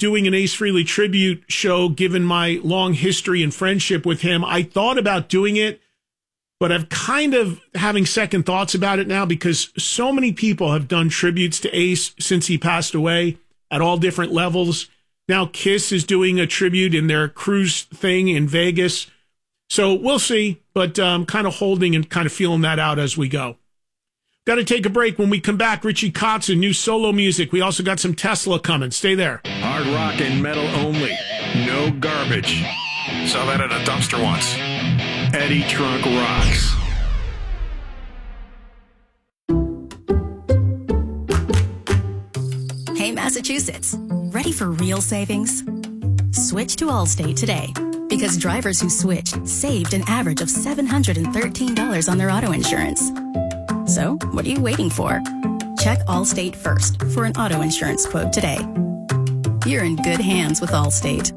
doing an Ace Frehley tribute show, given my long history and friendship with him. I thought about doing it, but I'm kind of having second thoughts about it now because so many people have done tributes to Ace since he passed away at all different levels. Now Kiss is doing a tribute in their cruise thing in Vegas. So we'll see, but kind of holding and kind of feeling that out as we go. Got to take a break. When we come back, Richie Kotzen, new solo music. We also got some Tesla coming. Stay there. Hard rock and metal only. No garbage. Saw that at a dumpster once. Eddie Trunk rocks. Hey, Massachusetts. Ready for real savings? Switch to Allstate today. Because drivers who switched saved an average of $713 on their auto insurance. So, what are you waiting for? Check Allstate first for an auto insurance quote today. You're in good hands with Allstate.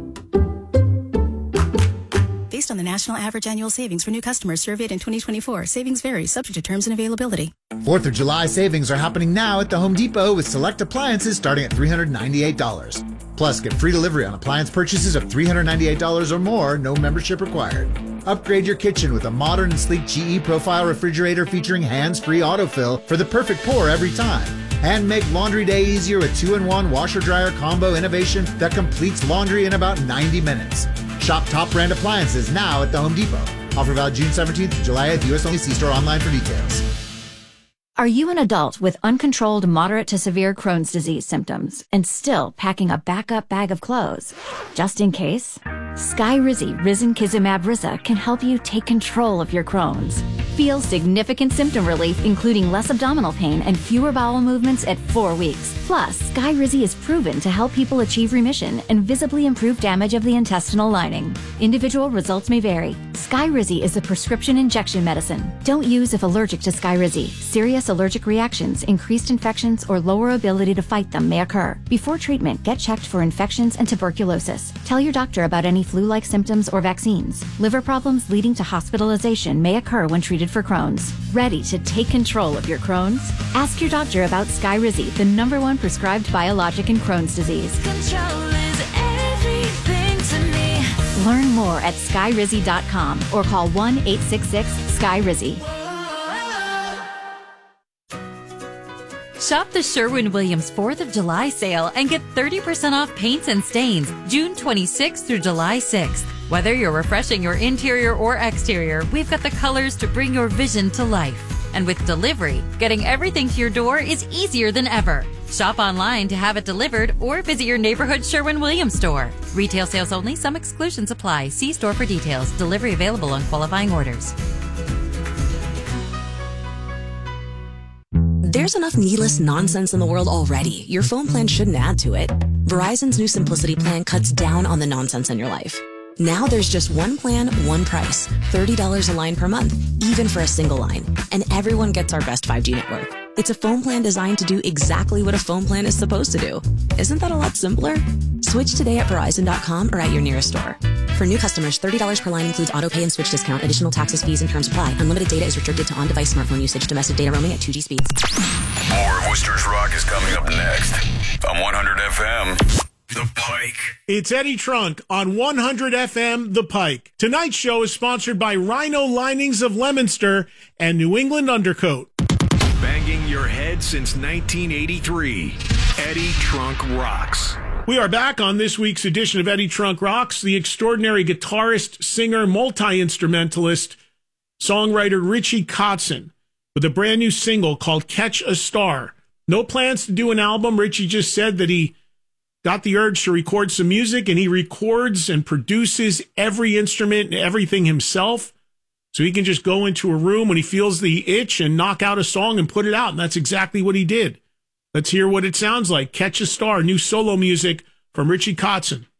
Based on the national average annual savings for new customers surveyed in 2024, savings vary, subject to terms and availability. 4th of July savings are happening now at the Home Depot with select appliances starting at $398. Plus, get free delivery on appliance purchases of $398 or more, no membership required. Upgrade your kitchen with a modern and sleek GE Profile refrigerator featuring hands-free autofill for the perfect pour every time. And make laundry day easier with 2-in-1 washer-dryer combo innovation that completes laundry in about 90 minutes. Shop top brand appliances now at the Home Depot. Offer valid June 17th to July at US only. See store online for details. Are you an adult with uncontrolled moderate to severe Crohn's disease symptoms and still packing a backup bag of clothes? Just in case, Skyrizi Risankizumab Risa can help you take control of your Crohn's. Feel significant symptom relief, including less abdominal pain and fewer bowel movements at 4 weeks. Plus, Skyrizi is proven to help people achieve remission and visibly improve damage of the intestinal lining. Individual results may vary. Skyrizi is a prescription injection medicine. Don't use if allergic to Skyrizi. Serious allergic reactions, increased infections, or lower ability to fight them may occur. Before treatment, get checked for infections and tuberculosis. Tell your doctor about any flu-like symptoms or vaccines. Liver problems leading to hospitalization may occur when treated for Crohn's. Ready to take control of your Crohn's? Ask your doctor about Skyrizi, the #1 prescribed biologic in Crohn's disease. Control is everything to me. Learn more at skyrizi.com or call 1-866-SKYRIZI. Shop the Sherwin-Williams 4th of July sale and get 30% off paints and stains June 26th through July 6th. Whether you're refreshing your interior or exterior, we've got the colors to bring your vision to life. And with delivery, getting everything to your door is easier than ever. Shop online to have it delivered or visit your neighborhood Sherwin-Williams store. Retail sales only. Some exclusions apply. See store for details. Delivery available on qualifying orders. There's enough needless nonsense in the world already. Your phone plan shouldn't add to it. Verizon's new Simplicity plan cuts down on the nonsense in your life. Now there's just one plan, one price, $30 a line per month, even for a single line. And everyone gets our best 5G network. It's a phone plan designed to do exactly what a phone plan is supposed to do. Isn't that a lot simpler? Switch today at Verizon.com or at your nearest store. For new customers, $30 per line includes auto pay and switch discount. Additional taxes, fees, and terms apply. Unlimited data is restricted to on-device smartphone usage. Domestic data roaming at 2G speeds. More of Worcester's Rock is coming up next on 100 FM. The Pike. It's Eddie Trunk on 100 FM, The Pike. Tonight's show is sponsored by Rhino Linings of Leominster and New England Undercoat. Banging your head since 1983. Eddie Trunk rocks. We are back on this week's edition of Eddie Trunk Rocks. The extraordinary guitarist, singer, multi-instrumentalist, songwriter Richie Kotzen with a brand new single called Catch a Star. No plans to do an album. Richie just said that he got the urge to record some music, and he records and produces every instrument and everything himself. So he can just go into a room when he feels the itch and knock out a song and put it out. And that's exactly what he did. Let's hear what it sounds like. Catch a Star, new solo music from Richie Kotzen.